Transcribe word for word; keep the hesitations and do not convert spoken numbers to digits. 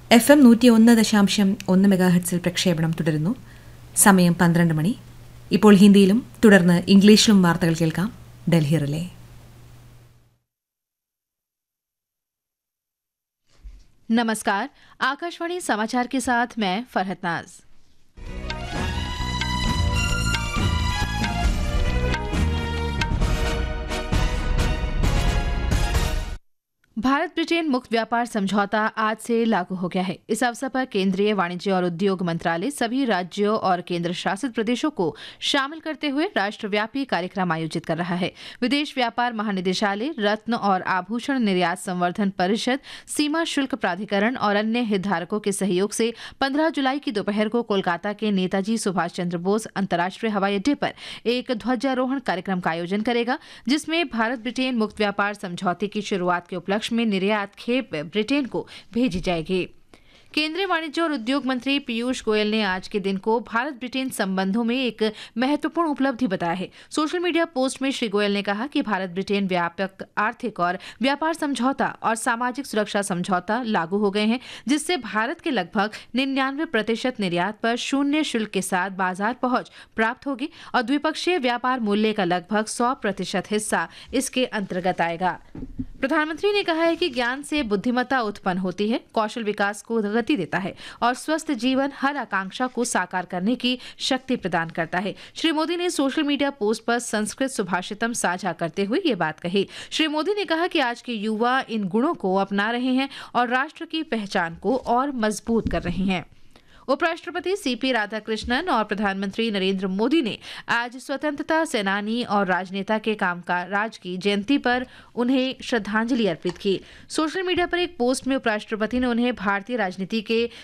F M നൂറ്റി ഒന്ന് ദശാംശം ഒന്ന് മെഗാഹെർട്സിൽ പ്രക്ഷേപണം തുടരുന്നു. സമയം പന്ത്രണ്ട് മണി. ഇപ്പോൾ ഹിന്ദിയിലും തുടർന്ന് ഇംഗ്ലീഷിലും വാർത്തകൾ കേൾക്കാം. ഡൽഹി റിലേ. नमस्कार, आकाशवाणी समाचार के साथ मैं फरहत नाज। भारत ब्रिटेन मुक्त व्यापार समझौता आज से लागू हो गया है। इस अवसर पर केंद्रीय वाणिज्य और उद्योग मंत्रालय सभी राज्यों और केंद्र शासित प्रदेशों को शामिल करते हुए राष्ट्रव्यापी कार्यक्रम आयोजित कर रहा है। विदेश व्यापार महानिदेशालय, रत्न और आभूषण निर्यात संवर्धन परिषद, सीमा शुल्क प्राधिकरण और अन्य हितधारकों के सहयोग से पंद्रह जुलाई की दोपहर को कोलकाता के नेताजी सुभाष चंद्र बोस अंतर्राष्ट्रीय हवाई अड्डे पर एक ध्वजारोहण कार्यक्रम का आयोजन करेगा, जिसमें भारत ब्रिटेन मुक्त व्यापार समझौते की शुरुआत के उपलक्ष्य में निर्यात खेप ब्रिटेन को भेजी जाएगी। केंद्रीय वाणिज्य और उद्योग मंत्री पीयूष गोयल ने आज के दिन को भारत ब्रिटेन संबंधों में एक महत्वपूर्ण उपलब्धि बताया है। सोशल मीडिया पोस्ट में श्री गोयल ने कहा कि भारत ब्रिटेन व्यापक आर्थिक और व्यापार समझौता और सामाजिक सुरक्षा समझौता लागू हो गए हैं, जिससे भारत के लगभग निन्यानवे प्रतिशत निर्यात पर शून्य शुल्क के साथ बाजार पहुंच प्राप्त होगी और द्विपक्षीय व्यापार मूल्य का लगभग सौ प्रतिशत हिस्सा इसके अंतर्गत आएगा। प्रधानमंत्री ने कहा है कि ज्ञान से बुद्धिमत्ता उत्पन्न होती है, कौशल विकास को गति देता है और स्वस्थ जीवन हर आकांक्षा को साकार करने की शक्ति प्रदान करता है। श्री मोदी ने सोशल मीडिया पोस्ट पर संस्कृत सुभाषितम साझा करते हुए ये बात कही। श्री मोदी ने कहा कि आज के युवा इन गुणों को अपना रहे हैं और राष्ट्र की पहचान को और मजबूत कर रहे हैं। उपराष्ट्रपति सीपी राधाकृष्णन और प्रधानमंत्री नरेंद्र मोदी ने आज स्वतंत्रता सेनानी और राजनेता के कामकाज की जयंती पर उन्हें श्रद्धांजलि अर्पित की। सोशल मीडिया पर एक पोस्ट में उपराष्ट्रपति ने उन्हें भारतीय राजनीति के